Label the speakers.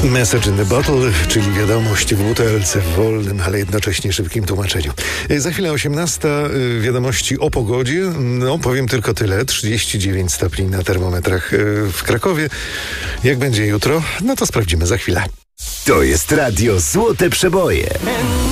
Speaker 1: Message in the bottle, czyli wiadomość w butelce w wolnym, ale jednocześnie szybkim tłumaczeniu. Za chwilę 18, wiadomości o pogodzie. No, powiem tylko tyle. 39 stopni na termometrach w Krakowie. Jak będzie jutro? No to sprawdzimy za chwilę.
Speaker 2: To jest Radio Złote Przeboje.